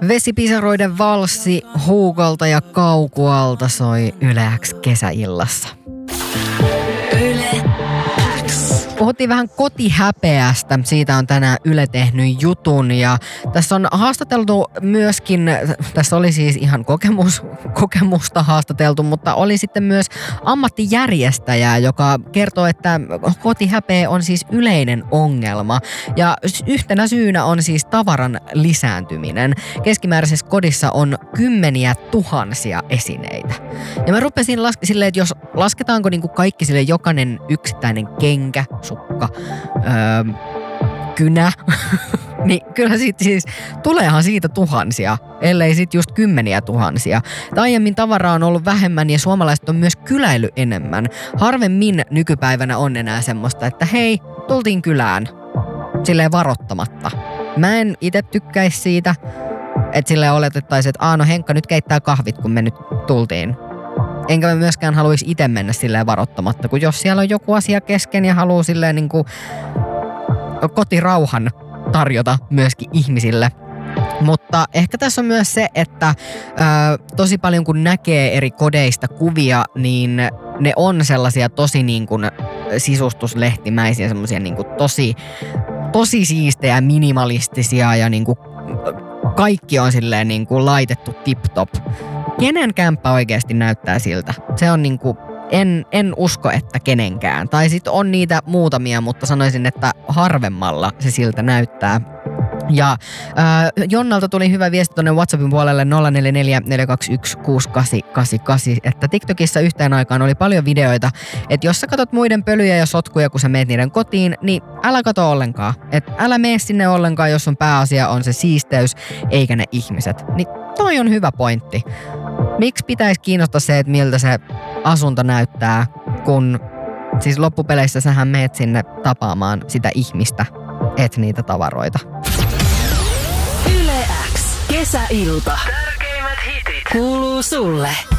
Vesipisaroiden valssi Huugolta ja Kaukualta soi Yle X kesäillassa. Yle X. Puhuttiin vähän kotihäpeästä. Siitä on tänään Yle tehnyt jutun ja tässä on haastateltu myöskin, tässä oli siis ihan kokemusta haastateltu, mutta oli sitten myös ammattijärjestäjä, joka kertoo, että kotihäpeä on siis yleinen ongelma ja yhtenä syynä on siis tavaran lisääntyminen. Keskimääräisessä kodissa on kymmeniä tuhansia esineitä. Ja mä rupesin silleen, että jos lasketaanko niinku kaikki sille jokainen yksittäinen kenkä, sukka, kynä, niin kyllä tuleehan siitä tuhansia, ellei sit just kymmeniä tuhansia. Aiemmin tavaraa on ollut vähemmän ja suomalaiset on myös kyläily enemmän. Harvemmin nykypäivänä on enää semmoista, että hei, tultiin kylään, silleen varoittamatta. Mä en itse tykkäisi siitä, että silleen oletettaisiin, että no Henkka nyt keittää kahvit, kun me nyt tultiin. Enkä mä myöskään haluaisi itse mennä silleen varoittamatta, kun jos siellä on joku asia kesken ja haluaa silleen niin kuin kotirauhan tarjota myöskin ihmisille. Mutta ehkä tässä on myös se, että tosi paljon kun näkee eri kodeista kuvia, niin ne on sellaisia tosi niin kuin sisustuslehtimäisiä, semmoisia niin kuin tosi siistejä, minimalistisia ja niin kuin kaikki on silleen niin kuin laitettu tip-top. Kenen kämppä oikeasti näyttää siltä? Se on niinku, en usko, että kenenkään. Tai sit on niitä muutamia, mutta sanoisin, että harvemmalla se siltä näyttää. Ja Jonnalta tuli hyvä viesti tuonne WhatsAppin puolelle 044 421 6888, että TikTokissa yhteen aikaan oli paljon videoita, että jos sä katot muiden pölyjä ja sotkuja, kun sä meet niiden kotiin, niin älä kato ollenkaan. Että älä mene sinne ollenkaan, jos sun pääasia on se siisteys, eikä ne ihmiset. Niin toi on hyvä pointti. Miksi pitäisi kiinnostaa se, että miltä se asunto näyttää, kun siis loppupeleissä sähän meet sinne tapaamaan sitä ihmistä, et niitä tavaroita. Yle X. Kesäilta. Tärkeimmät hitit kuuluu sulle.